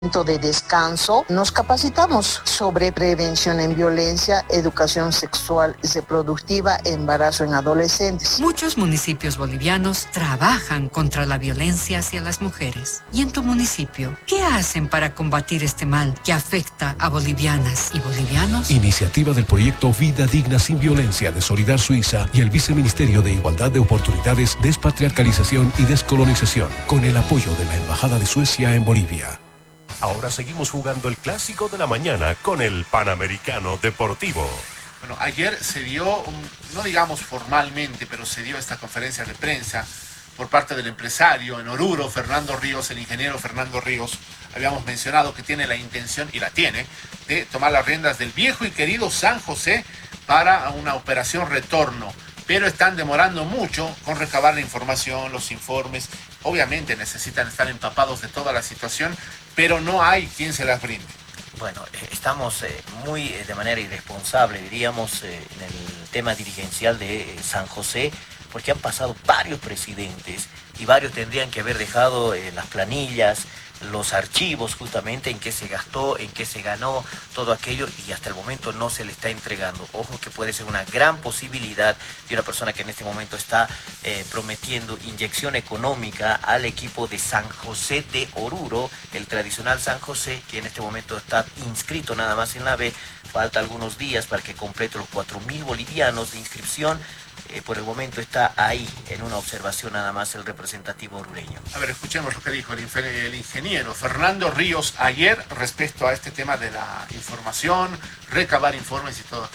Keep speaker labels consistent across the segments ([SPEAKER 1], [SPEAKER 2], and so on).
[SPEAKER 1] de descanso, nos capacitamos sobre prevención en violencia, educación sexual y reproductiva, embarazo en adolescentes.
[SPEAKER 2] Muchos municipios bolivianos trabajan contra la violencia hacia las mujeres. ¿Y en tu municipio, qué hacen para combatir este mal que afecta a bolivianas y bolivianos?
[SPEAKER 3] Iniciativa del proyecto Vida Digna Sin Violencia de Solidar Suiza y el Viceministerio de Igualdad de Oportunidades, Despatriarcalización y Descolonización, con el apoyo de la Embajada de Suecia en Bolivia.
[SPEAKER 4] Ahora seguimos jugando el clásico de la mañana con el Panamericano Deportivo.
[SPEAKER 5] Bueno, ayer se dio, no digamos formalmente, pero se dio esta conferencia de prensa por parte del empresario en Oruro, Fernando Ríos, el ingeniero Fernando Ríos. Habíamos mencionado que tiene la intención, y la tiene, de tomar las riendas del viejo y querido San José para una operación retorno. Pero están demorando mucho con recabar la información, los informes. Obviamente necesitan estar empapados de toda la situación, pero no hay quien se las brinde.
[SPEAKER 6] Bueno, estamos muy de manera irresponsable, diríamos, en el tema dirigencial de San José, porque han pasado varios presidentes y varios tendrían que haber dejado las planillas, los archivos justamente en qué se gastó, en qué se ganó, todo aquello, y hasta el momento no se le está entregando. Ojo que puede ser una gran posibilidad de una persona que en este momento está prometiendo inyección económica al equipo de San José de Oruro, el tradicional San José, que en este momento está inscrito nada más en la B. Falta algunos días para que complete los 4.000 bolivianos de inscripción. Por el momento está ahí en una observación nada más el representativo orureño.
[SPEAKER 5] A ver, escuchemos lo que dijo el ingeniero Fernando Ríos ayer respecto a este tema de la información, recabar informes y todo.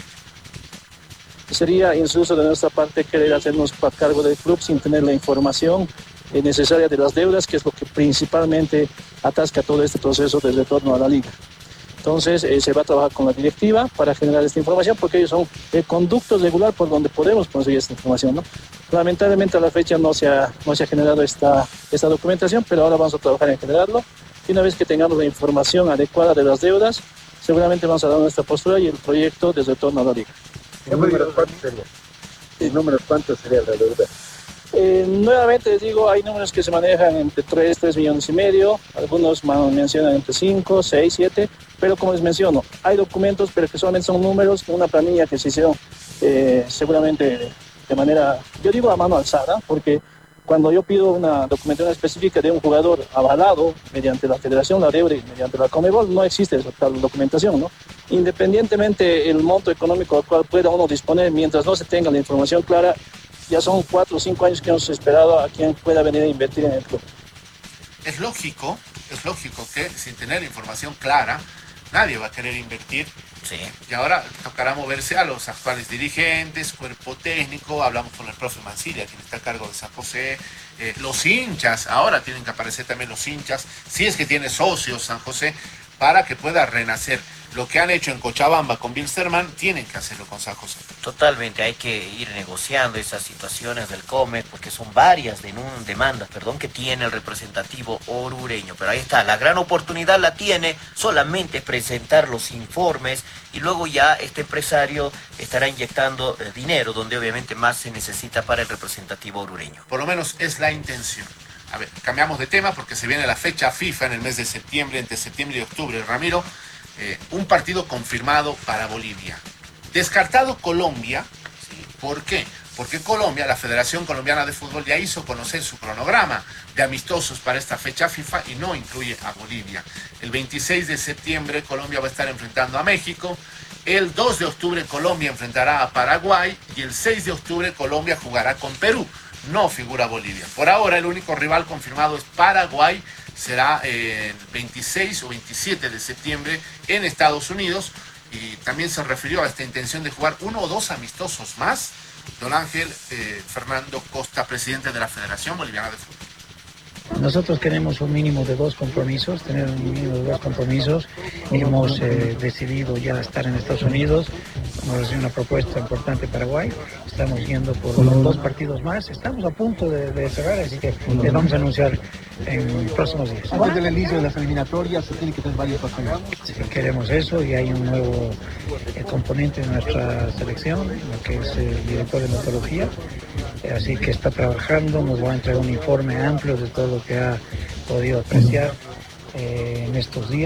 [SPEAKER 7] Sería insulso de nuestra parte querer hacernos cargo del club sin tener la información necesaria de las deudas, que es lo que principalmente atasca todo este proceso de retorno a la liga. Entonces se va a trabajar con la directiva para generar esta información, porque ellos son el conducto regular por donde podemos conseguir esta información, ¿no? Lamentablemente a la fecha no se ha generado esta documentación, pero ahora vamos a trabajar en generarlo. Y una vez que tengamos la información adecuada de las deudas, seguramente vamos a dar nuestra postura y el proyecto de retorno a la liga.
[SPEAKER 8] ¿En números cuánto sería? ¿En números cuánto sería la deuda?
[SPEAKER 7] Nuevamente les digo, hay números que se manejan entre 3 millones y medio, algunos mencionan entre 5, 6, 7, pero como les menciono, hay documentos, pero que solamente son números, una planilla que se hicieron seguramente de manera, yo digo a mano alzada, porque cuando yo pido una documentación específica de un jugador avalado mediante la Federación, la DEURE, mediante la Conmebol, no existe esa tal documentación, ¿no? Independientemente el monto económico al cual pueda uno disponer, mientras no se tenga la información clara, ya son 4 o 5 años que hemos esperado a quien pueda venir a invertir en el club.
[SPEAKER 5] Es lógico que sin tener información clara, nadie va a querer invertir.
[SPEAKER 6] Sí.
[SPEAKER 5] Y ahora tocará moverse a los actuales dirigentes, cuerpo técnico, hablamos con el profe Mancilla, quien está a cargo de San José, los hinchas, ahora tienen que aparecer también los hinchas, si es que tiene socios San José, para que pueda renacer. Lo que han hecho en Cochabamba con Wilstermann, tienen que hacerlo con San José.
[SPEAKER 6] Totalmente, hay que ir negociando esas situaciones del COMEC, porque son varias demandas que tiene el representativo orureño. Pero ahí está, la gran oportunidad la tiene, solamente presentar los informes y luego ya este empresario estará inyectando dinero donde obviamente más se necesita para el representativo orureño.
[SPEAKER 5] Por lo menos es la intención. A ver, cambiamos de tema porque se viene la fecha FIFA en el mes de septiembre, entre septiembre y octubre. Ramiro, un partido confirmado para Bolivia. Descartado Colombia. ¿Sí? ¿Por qué? Porque Colombia, la Federación Colombiana de Fútbol, ya hizo conocer su cronograma de amistosos para esta fecha FIFA y no incluye a Bolivia. El 26 de septiembre Colombia va a estar enfrentando a México. El 2 de octubre Colombia enfrentará a Paraguay y el 6 de octubre Colombia jugará con Perú. No figura Bolivia. Por ahora el único rival confirmado es Paraguay. Será el 26 o 27 de septiembre en Estados Unidos. Y también se refirió a esta intención de jugar 1 o 2 amistosos más. Don Ángel Fernando Costa, presidente de la Federación Boliviana de Fútbol.
[SPEAKER 9] Nosotros queremos un mínimo de 2 compromisos, tener un mínimo de 2 compromisos. Hemos decidido ya estar en Estados Unidos, hemos recibido una propuesta importante de Paraguay, estamos yendo por 2 partidos más, estamos a punto de cerrar, así que les vamos a anunciar en próximos días.
[SPEAKER 8] Antes del inicio de las eliminatorias se tiene que tener varios partidos.
[SPEAKER 9] Sí, queremos eso y hay un nuevo componente en nuestra selección, lo que es el director de metodología, así que está trabajando, nos va a entregar un informe amplio de todo lo que ha podido apreciar en estos días.